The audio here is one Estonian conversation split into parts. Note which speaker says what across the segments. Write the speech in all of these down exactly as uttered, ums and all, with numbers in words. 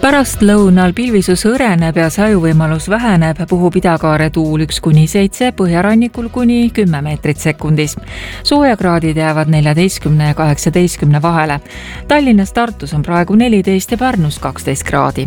Speaker 1: Pärast lõunal pilvisus õreneb ja sajuvõimalus väheneb, puhub idakaare tuul üks kuni seitse, põhjarannikul kuni kümme meetrit sekundis. Soojakraadid jäävad neljateistkümne ja kaheksateistkümne vahele. Tallinnas, Tartus on praegu neliteist ja Pärnus kaksteist kraadi.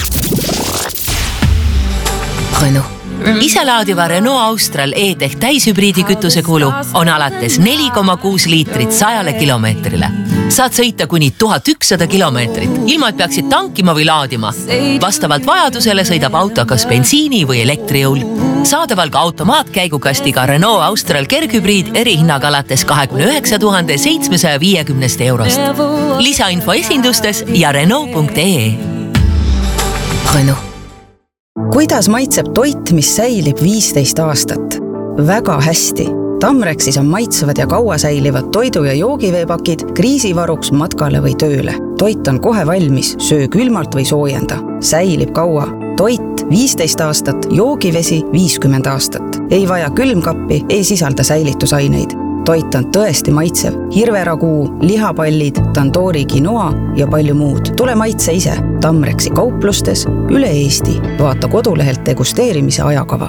Speaker 2: Renault. Iselaadiva Renault Austral E-Tech täishübriidi kütuse kulu on alates neli koma kuus liitrit sajale kilomeetrile. Saad sõita kuni tuhat ükssada kilomeetrit, ilma et peaksid tankima või laadima. Vastavalt vajadusele sõidab auto kas bensiini või elektrijõul. Saadaval ka automaatkäigukastiga Renault Austral kerghübriid erihinnaga alates kahekümne üheksa tuhande seitsmesaja viiekümne eurost. Lisainfo esindustes ja Renault punkt ee. Renault.
Speaker 3: Kuidas maitseb toit, mis säilib viisteist aastat? Väga hästi. Tamrexis on maitsevad ja kaua säilivad toidu- ja joogiveepakid kriisivaruks matkale või tööle. Toit on kohe valmis, söö külmalt või soojenda. Säilib kaua. Toit viisteist aastat, joogivesi viiskümmend aastat. Ei vaja külmkappi, ei sisalda säilitusaineid. Toit on tõesti maitsev. Hirveraguu, lihapallid, tandoori quinoa ja palju muud. Tule maitse ise. Tamrexi kauplustes üle Eesti. Vaata kodulehelt degusteerimise ajakava.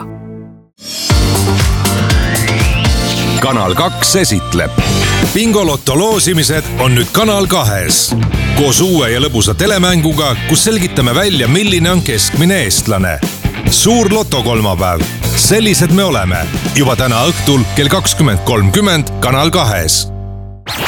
Speaker 4: Kanal kaks esitleb. Bingolotto loosimised on nüüd Kanal kahes. Koos uue ja lõbusa telemänguga, kus selgitame välja, milline on keskmine eestlane. Suur lotokolmapäev. Sellised me oleme. Juba täna õhtul kell kakskümmend kolmkümmend Kanal kahes.